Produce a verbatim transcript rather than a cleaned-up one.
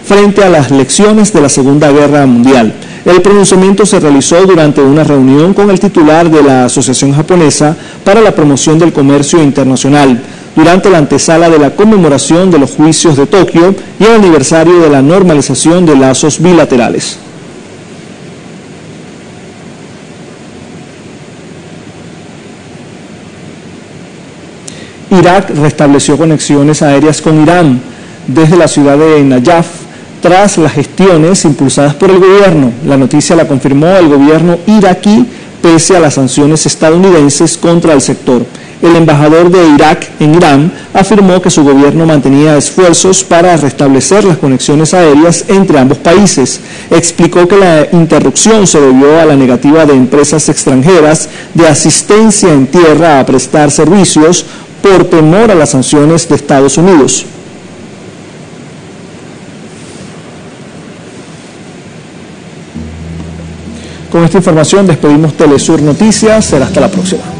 frente a las lecciones de la Segunda Guerra Mundial. El pronunciamiento se realizó durante una reunión con el titular de la Asociación Japonesa para la Promoción del Comercio Internacional, durante la antesala de la conmemoración de los juicios de Tokio y el aniversario de la normalización de lazos bilaterales. Irak restableció conexiones aéreas con Irán desde la ciudad de Nayaf tras las gestiones impulsadas por el gobierno. La noticia la confirmó el gobierno iraquí pese a las sanciones estadounidenses contra el sector. El embajador de Irak en Irán afirmó que su gobierno mantenía esfuerzos para restablecer las conexiones aéreas entre ambos países. Explicó que la interrupción se debió a la negativa de empresas extranjeras de asistencia en tierra a prestar servicios por temor a las sanciones de Estados Unidos. Con esta información despedimos Telesur Noticias. Será hasta la próxima.